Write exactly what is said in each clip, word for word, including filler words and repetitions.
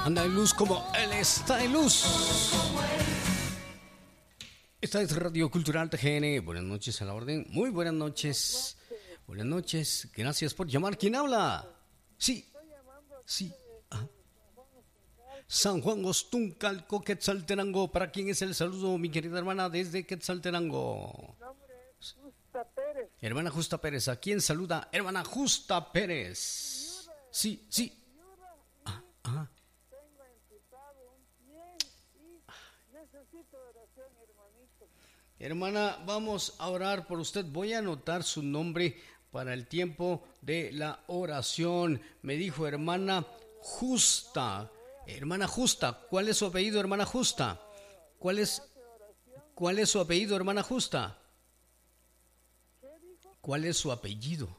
anda en luz como Él está en luz. Esta es Radio Cultural T G N. Buenas noches a la orden. Muy buenas noches. Buenas noches. Gracias por llamar. ¿Quién habla? Sí. Sí. Ah. San Juan Ostuncalco, Quetzaltenango. ¿Para quién es el saludo, mi querida hermana, desde Quetzaltenango? Justa Pérez. Hermana Justa Pérez. ¿A quién saluda? Hermana Justa Pérez. Sí, sí. Ah, ah. Tengo amputado un pie y necesito oración, hermanito. Hermana, vamos a orar por usted. Voy a anotar su nombre para el tiempo de la oración. Me dijo hermana Justa. Hermana Justa, ¿cuál es su apellido, hermana Justa? ¿Cuál es, cuál es su apellido, hermana Justa? ¿Cuál es su apellido?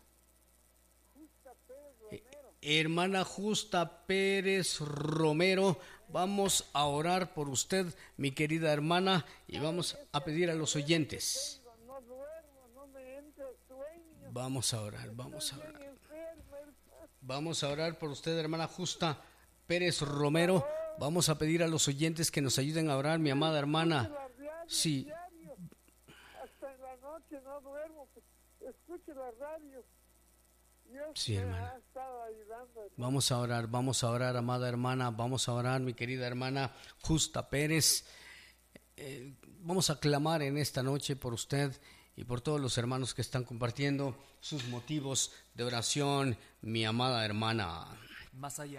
Eh, hermana Justa Pérez Romero, vamos a orar por usted, mi querida hermana, y vamos a pedir a los oyentes. No duermo, no me entra sueño. Vamos a orar, vamos a orar. Vamos a orar por usted, hermana Justa Pérez Romero. Vamos a pedir a los oyentes que nos ayuden a orar, mi amada hermana. Sí. Hasta en la noche no duermo, escucho la radio. Dios Sí, me hermana. ha estado ayudando. Vamos a orar, vamos a orar, amada hermana. Vamos a orar, mi querida hermana Justa Pérez. Eh, vamos a clamar en esta noche por usted y por todos los hermanos que están compartiendo sus motivos de oración, mi amada hermana. Más allá.